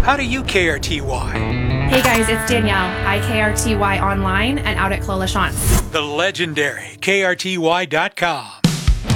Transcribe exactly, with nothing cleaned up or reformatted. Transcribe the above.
How do you K R T Y? Hey guys, it's Danielle. I K R T Y online and out at Clos La Chance. The legendary K R T Y dot com.